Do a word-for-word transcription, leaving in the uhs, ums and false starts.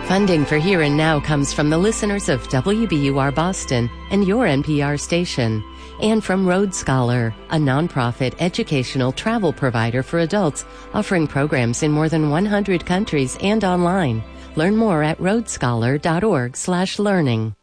Funding for Here and Now comes from the listeners of W B U R Boston and your N P R station, and from Road Scholar, a nonprofit educational travel provider for adults offering programs in more than one hundred countries and online. Learn more at road scholar dot org slash learning.